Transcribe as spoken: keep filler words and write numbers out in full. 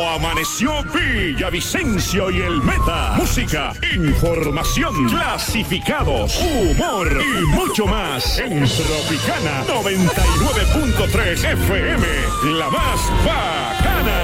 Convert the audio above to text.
Amaneció Villavicencio y el Meta. Música, información, clasificados, humor y mucho más en Tropicana noventa y nueve punto tres F M. La más bacana.